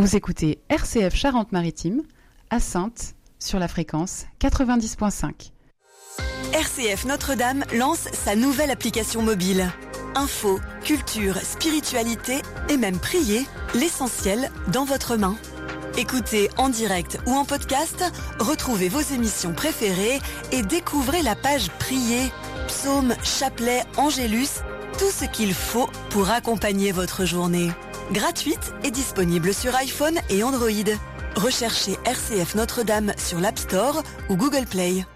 Vous écoutez RCF Charente-Maritime, à Saintes, sur la fréquence 90.5. RCF Notre-Dame lance sa nouvelle application mobile. Info, culture, spiritualité et même prier, l'essentiel dans votre main. Écoutez en direct ou en podcast, retrouvez vos émissions préférées et découvrez la page Prier, psaumes, chapelets, angélus, tout ce qu'il faut pour accompagner votre journée. Gratuite et disponible sur iPhone et Android. Recherchez RCF Notre-Dame sur l'App Store ou Google Play.